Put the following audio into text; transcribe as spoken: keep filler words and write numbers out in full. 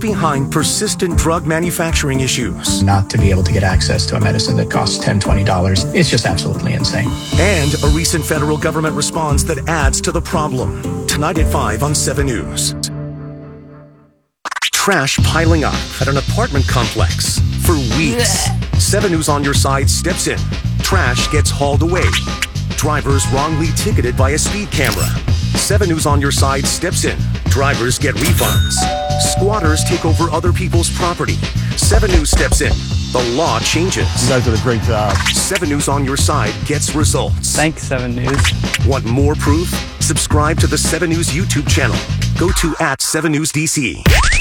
behind persistent drug manufacturing issues. Not to be able to get access to a medicine that costs ten dollars, twenty dollars, it's just absolutely insane. And a recent federal government response that adds to the problem. Tonight at five on seven News. Trash piling up at an apartment complex for weeks. seven News on your side steps in. Trash gets hauled away. Drivers wrongly ticketed by a speed camera. seven News on your side steps in. Drivers get refunds. Squatters take over other people's property. seven News steps in. The law changes. You guys did a great job. seven News on your side gets results. Thanks, seven News. Want more proof? Subscribe to the seven News YouTube channel. Go to at seven News D C.